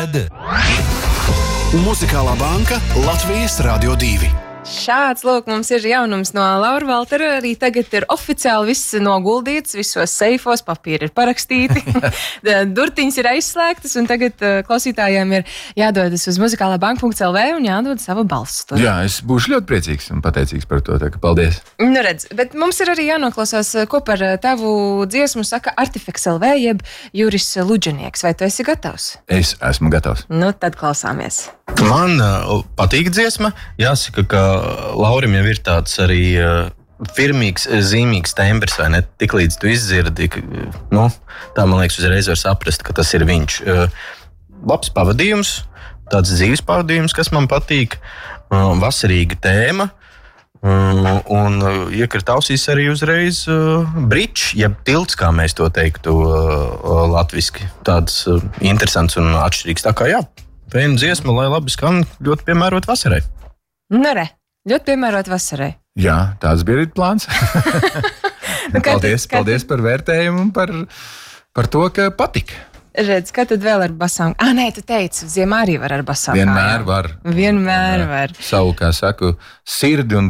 Tagad Muzikālā banka Latvijas Radio 2. Šāds, lūk, mums ir jaunums no Laura Valtera. Arī tagad ir oficiāli viss noguldīts, visos seifos, papīri ir parakstīti, durtiņas ir aizslēgtas, un tagad klausītājiem ir jādodas uz muzikālābanka.lv un jādod savu balstu. Jā, es būšu ļoti priecīgs un pateicīgs par to, tā ka paldies. Nu redz, bet mums ir arī jānoklausās, ko par tavu dziesmu saka Artifeks LV, jeb Juris Luģenieks. Vai tu esi gatavs? Es esmu gatavs. Nu, tad klausāmies. Man patīk dziesma. Jāsaka, ka Laurim jau ir tāds arī firmīgs, zīmīgs tembrs, vai ne? Tiklīdz tu izdzirdi, tā man liekas uzreiz var saprast, ka tas ir viņš. Labs pavadījums, tāds dzīves pavadījums, kas man patīk, vasarīga tēma, un iekrita ausīs arī uzreiz bridge, jeb tilts, kā mēs to teiktu latviski. Tāds interesants un atšķirīgs. Tā kā jā, viena dziesma, lai labi skan, ļoti piemērot vasarai. Nu re, ļoti piemērot vasarai. Jā, tāds bija arī plāns. Paldies par vērtējumu un par to, ka patika. Redz, kā tad vēl ar basām? Nē, tu teici, ziemā arī var ar basām. Vienmēr var. Vienmēr var. Savu, kā saku, sirdi un